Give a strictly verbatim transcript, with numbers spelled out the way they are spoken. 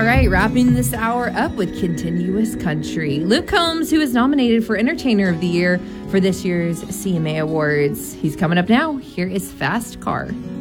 All right, wrapping this hour up with Continuous Country. Luke Combs, who is nominated for Entertainer of the Year for this year's C M A Awards. He's coming up now. Here is Fast Car.